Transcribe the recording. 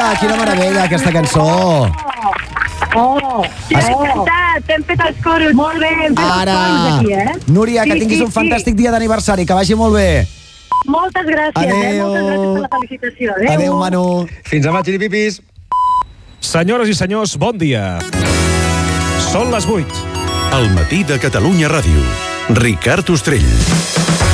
Núria, quina meravella aquesta cançó. T'hem cantat, t'hem fet els coros. Molt bé, hem fet els coros aquí, Núria, que tinguis un fantàstic dia d'aniversari, que vagi molt bé. Moltes gràcies, moltes gràcies per la felicitació. Adéu, Manu. Fins demà, xiripipis. Senyores i senyors, bon dia. Són les 8. El matí de Catalunya Ràdio. Ricard Ostrell.